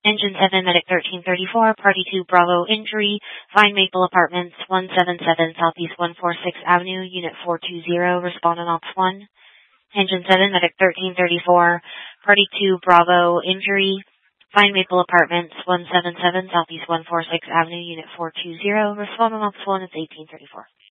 Engine 7, Medic 1334, Party 2, Bravo, injury, Vine Maple Apartments, 177 Southeast 146 Avenue, Unit 420, respond on Ops 1. Engine 7, Medic 1334, Party 2, Bravo, injury, Vine Maple Apartments, 177 Southeast 146 Avenue, Unit 420, respond on Ops 1, it's 1834.